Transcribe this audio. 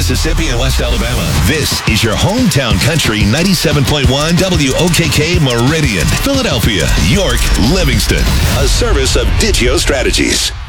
Mississippi, and West Alabama. This is your hometown country 97.1 WOKK Meridian, Philadelphia, York, Livingston. A service of Digio Strategies.